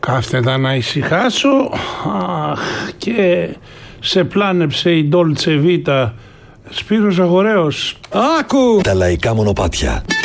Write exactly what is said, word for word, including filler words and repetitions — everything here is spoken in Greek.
Κάθετα να ησυχάσω. Αχ, και σε πλάνεψε η Dolce Vita. Σπύρος Αγοραίος. Άκου! Τα λαϊκά μονοπάτια.